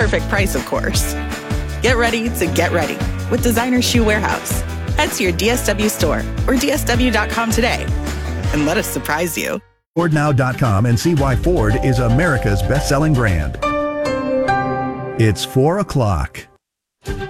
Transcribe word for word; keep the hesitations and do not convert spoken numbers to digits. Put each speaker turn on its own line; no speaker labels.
perfect price, of course. Get ready to get ready with Designer Shoe Warehouse. Head to your D S W store or D S W dot com today and let us surprise you.
Ford Now dot com and see why Ford is America's best-selling brand. It's four o'clock.